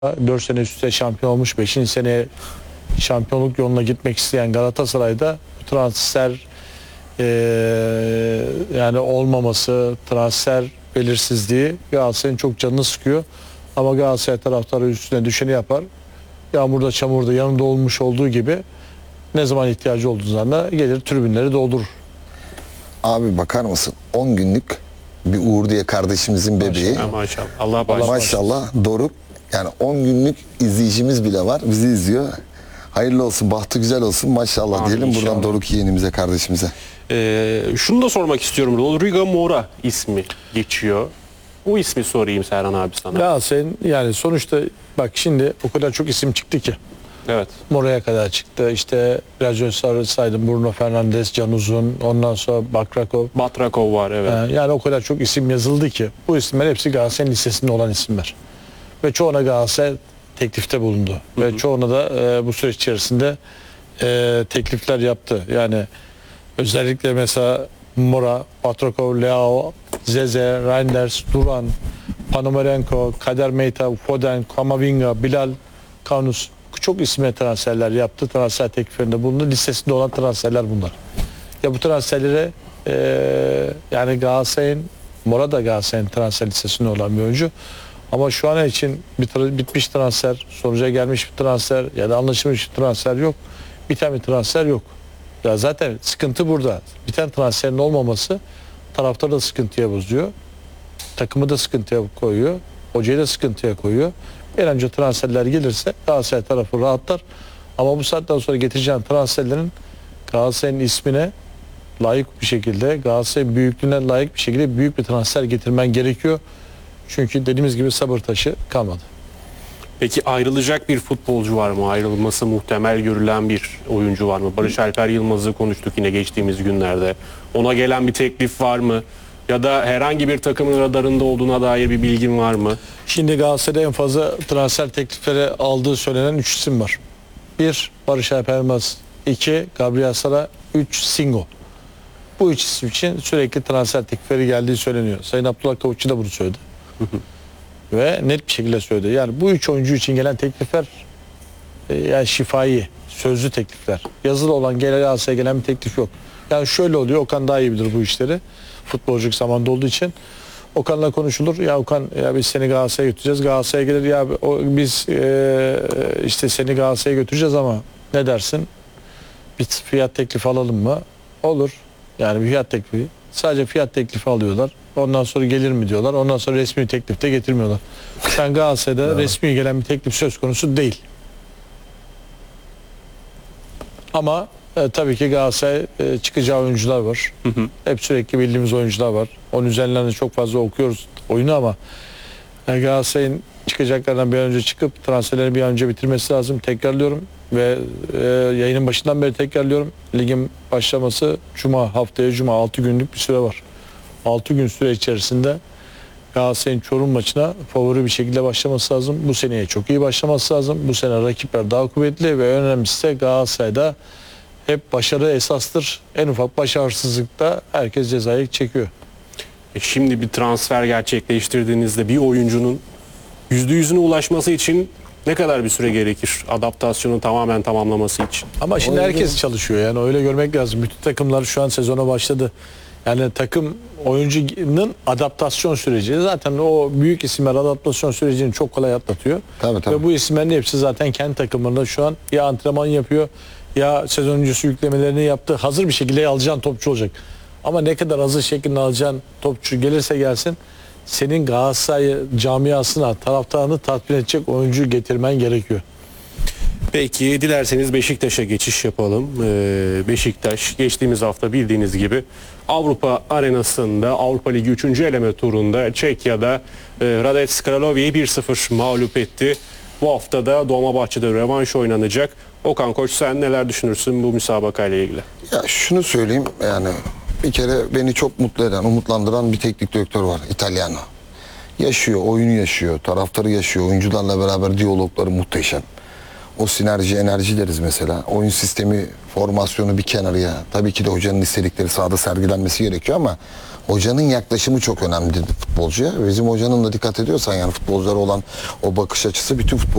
4 sene üst üste şampiyon olmuş, 5. seneye şampiyonluk yoluna gitmek isteyen Galatasaray'da bu transfer yani olmaması, transfer belirsizliği Galatasaray'ın çok canını sıkıyor. Ama Galatasaray taraftarı üstüne düşeni yapar. Yağmurda çamurda yanında olmuş olduğu gibi ne zaman ihtiyacı olduğu zaman gelir tribünleri doldurur. Abi bakar mısın? 10 günlük bir Uğur diye kardeşimizin bebeği. Maşallah. Allah bağışlasın. Maşallah Doruk. Yani 10 günlük izleyicimiz bile var. Bizi izliyor. Hayırlı olsun, bahtı güzel olsun. Maşallah Amin, diyelim inşallah. buradan Doruk yeğenimize, kardeşimize. Şunu da sormak istiyorum. Rodrigo Mora ismi geçiyor. Bu ismi sorayım Serhan abi sana. Galatasaray'ın yani sonuçta bak şimdi o kadar çok isim çıktı ki. Evet. Mora'ya kadar çıktı. İşte biraz önce saydım, Bruno Fernandes, Can Uzun, ondan sonra Bakrakov. Batrakov var, evet. Yani o kadar çok isim yazıldı ki bu isimler hepsi Galatasaray'ın listesinde olan isimler. Ve çoğuna Galatasaray teklifte bulundu. Ve çoğuna da bu süreç içerisinde teklifler yaptı. Yani özellikle mesela Mora, Batrakov, Leao, Zeze, Reinders, Duran, Panomarenko, Kader Meyta, Foden, Kamavinga, Bilal, Kanus çok isme transferler yaptı. Transfer tekliflerinde bulundu. Listesinde olan transferler bunlar. Ya bu transferlere yani Galatasaray'ın, Mora da Galatasaray'ın transfer listesinde olan bir oyuncu. Ama şu an için bitmiş transfer, sonuca gelmiş bir transfer ya da anlaşılmış bir transfer yok. Biten bir transfer yok. Ya zaten sıkıntı burada. Biten transferin olmaması taraftarı da sıkıntıya bozuyor. Takımı da sıkıntıya koyuyor. Hocayı da sıkıntıya koyuyor. Bir an önce transferler gelirse Galatasaray tarafı rahatlar. Ama bu saatten sonra getireceğin transferlerin Galatasaray'ın ismine layık bir şekilde, Galatasaray'ın büyüklüğüne layık bir şekilde büyük bir transfer getirmen gerekiyor. Çünkü dediğimiz gibi sabır taşı kalmadı. Peki ayrılacak bir futbolcu var mı? Ayrılması muhtemel görülen bir oyuncu var mı? Barış Alper Yılmaz'ı konuştuk yine geçtiğimiz günlerde. Ona gelen bir teklif var mı? Ya da herhangi bir takımın radarında olduğuna dair bir bilgin var mı? Şimdi Galatasaray'da en fazla transfer teklifleri aldığı söylenen 3 isim var. 1. Barış Alper Yılmaz, 2. Gabriel Sara, 3. Singo. Bu 3 isim için sürekli transfer teklifleri geldiği söyleniyor. Sayın Abdullah Kavukçu da bunu söyledi. Ve net bir şekilde söyledi. Yani bu 3 oyuncu için gelen teklifler yani şifai, sözlü teklifler. Yazılı olan Galatasaray'a gelen bir teklif yok. Yani şöyle oluyor, Okan daha iyi bilir bu işleri. Futbolculuk zamanında olduğu için. Okan'la konuşulur. Ya Okan, ya biz seni Galatasaray'a götüreceğiz. Galatasaray'a gelir ya biz işte seni Galatasaray'a götüreceğiz ama ne dersin? Bir fiyat teklifi alalım mı? Olur. Yani bir fiyat teklifi. Sadece fiyat teklifi alıyorlar. Ondan sonra gelir mi diyorlar. Ondan sonra resmi teklif de getirmiyorlar. Sen Galatasaray'da resmi gelen bir teklif söz konusu değil. Ama tabii ki Galatasaray çıkacağı oyuncular var. Hep sürekli bildiğimiz oyuncular var. Onun üzerinden de çok fazla okuyoruz oyunu ama Galatasaray'ın çıkacaklardan bir an önce çıkıp transferleri bir an önce bitirmesi lazım. Tekrarlıyorum ve yayının başından beri tekrarlıyorum. Ligin başlaması haftaya Cuma 6 günlük bir süre var. 6 gün süre içerisinde Galatasaray'ın Çorum maçına favori bir şekilde başlaması lazım. Bu seneye çok iyi başlaması lazım. Bu sene rakipler daha kuvvetli ve önemlisi de Galatasaray'da hep başarı esastır. En ufak başarısızlıkta herkes cezayı çekiyor. Şimdi bir transfer gerçekleştirdiğinizde bir oyuncunun %100'üne ulaşması için ne kadar bir süre gerekir? Adaptasyonu tamamen tamamlaması için. Ama şimdi herkes çalışıyor, yani öyle görmek lazım. Bütün takımlar şu an sezona başladı. Yani takım oyuncunun adaptasyon süreci, zaten o büyük isimler adaptasyon sürecini çok kolay atlatıyor. Tabii. Ve bu isimlerin hepsi zaten kendi takımlarında şu an ya antrenman yapıyor ya sezon öncesi yüklemelerini yaptı. Hazır bir şekilde alacağın topçu olacak. Ama ne kadar hazır şekilde alacağın topçu gelirse gelsin senin Galatasaray camiasına, taraftarını tatmin edecek oyuncu getirmen gerekiyor. Peki dilerseniz Beşiktaş'a geçiş yapalım. Beşiktaş geçtiğimiz hafta bildiğiniz gibi Avrupa arenasında Avrupa Ligi 3. eleme turunda Çekya'da Hradec Kralovi'yi 1-0 mağlup etti. Bu hafta da Dolmabahçe'de rövanş oynanacak. Okan Koç, sen neler düşünürsün bu müsabakayla ilgili? Ya şunu söyleyeyim, yani bir kere beni çok mutlu eden, umutlandıran bir teknik direktör var, İtalyano. Yaşıyor, oyunu yaşıyor, taraftarı yaşıyor, oyuncularla beraber diyalogları muhteşem. O sinerji, enerji deriz mesela. Oyun sistemi, formasyonu bir kenarıya. Tabii ki de hocanın istedikleri sahada sergilenmesi gerekiyor ama hocanın yaklaşımı çok önemli futbolcuya. Bizim hocanın da dikkat ediyorsan yani futbolculara olan o bakış açısı bütün futbol